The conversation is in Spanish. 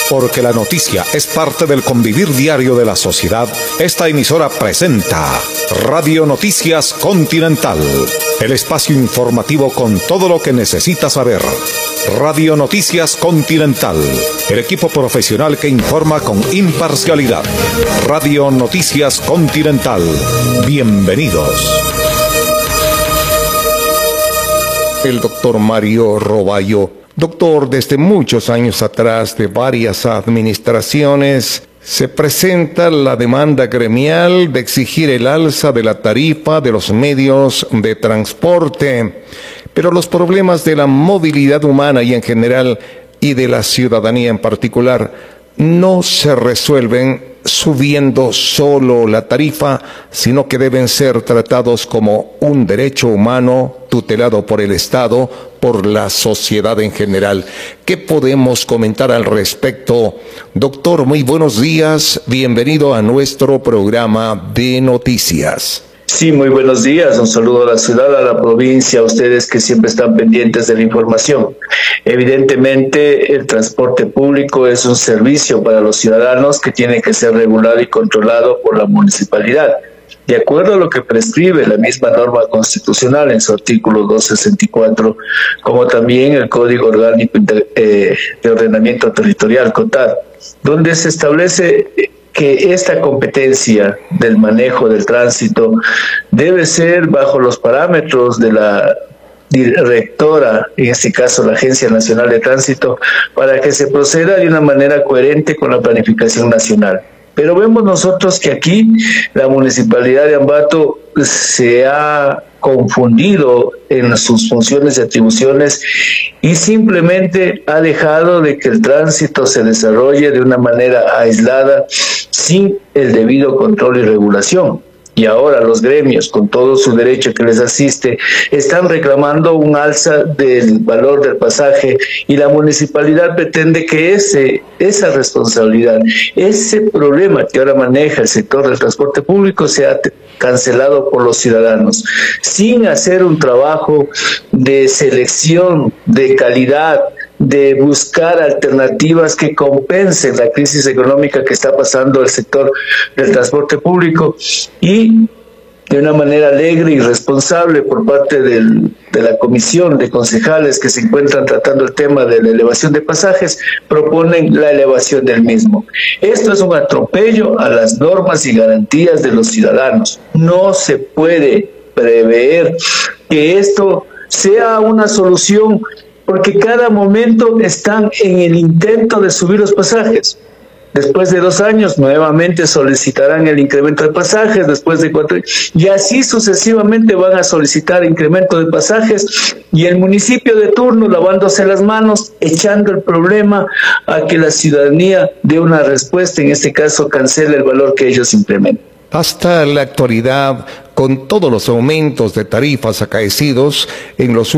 Porque la noticia es parte del convivir diario de la sociedad, esta emisora presenta Radio Noticias Continental, el espacio informativo con todo lo que necesitas saber. Radio Noticias Continental, el equipo profesional que informa con imparcialidad. Radio Noticias Continental, bienvenidos. El doctor Mario Roballo, doctor desde muchos años atrás de varias administraciones, se presenta la demanda gremial de exigir el alza de la tarifa de los medios de transporte. Pero los problemas de la movilidad humana y en general, y de la ciudadanía en particular, no se resuelven subiendo solo la tarifa, sino que deben ser tratados como un derecho humano tutelado por el Estado, por la sociedad en general. ¿Qué podemos comentar al respecto? Doctor, muy buenos días, bienvenido a nuestro programa de noticias. Sí, muy buenos días, un saludo a la ciudad, a la provincia, a ustedes que siempre están pendientes de la información. Evidentemente, el transporte público es un servicio para los ciudadanos que tiene que ser regulado y controlado por la municipalidad, de acuerdo a lo que prescribe la misma norma constitucional en su artículo 264, como también el Código Orgánico de Ordenamiento Territorial, COTAD, donde se establece que esta competencia del manejo del tránsito debe ser bajo los parámetros de la directora, en este caso la Agencia Nacional de Tránsito, para que se proceda de una manera coherente con la planificación nacional. Pero vemos nosotros que aquí la Municipalidad de Ambato se ha confundido en sus funciones y atribuciones y simplemente ha dejado de que el tránsito se desarrolle de una manera aislada sin el debido control y regulación. Y ahora los gremios, con todo su derecho que les asiste, están reclamando un alza del valor del pasaje y la municipalidad pretende que esa responsabilidad, ese problema que ahora maneja el sector del transporte público sea cancelado por los ciudadanos, sin hacer un trabajo de selección, de calidad, de buscar alternativas que compensen la crisis económica que está pasando el sector del transporte público, y de una manera alegre y responsable por parte de la comisión de concejales que se encuentran tratando el tema de la elevación de pasajes, proponen la elevación del mismo. Esto es un atropello a las normas y garantías de los ciudadanos. No se puede prever que esto sea una solución, porque cada momento están en el intento de subir los pasajes. Después de 2 años nuevamente solicitarán el incremento de pasajes, después de 4 años, y así sucesivamente van a solicitar incremento de pasajes, y el municipio de turno lavándose las manos, echando el problema a que la ciudadanía dé una respuesta, en este caso cancele el valor que ellos implementan. Hasta la actualidad, con todos los aumentos de tarifas acaecidos en los